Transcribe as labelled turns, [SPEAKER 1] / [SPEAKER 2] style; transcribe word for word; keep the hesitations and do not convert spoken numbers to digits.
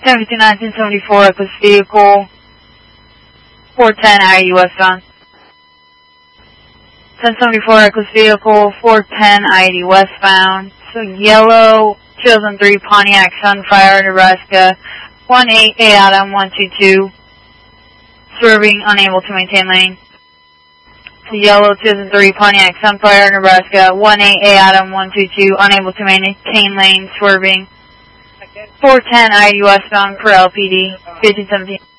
[SPEAKER 1] seventeen nineteen seventy-four, Equus vehicle, four ten I eighty westbound. ten seventy-four Equus vehicle, four ten I eighty westbound. So yellow, two thousand three Pontiac Sunfire, Nebraska, one eight A Adam one two two, swerving, unable to maintain lane. So yellow, two thousand three Pontiac Sunfire, Nebraska, one eight A Adam one two two, unable to maintain lane, swerving. four ten I eighty westbound per L P D, fifteen seventeen.